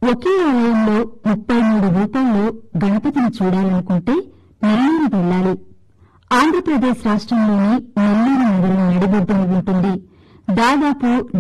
ఒకే ఆలయంలో 33 రూపాల్లో గణపతిని చూడాలనుకుంటే నెల్లూరు వెళ్లాలి. ఆంధ్రప్రదేశ్ రాష్ట్రంలోని నెల్లూరు నగరం నడిబొడ్డున ఉంటుంది. దాదాపు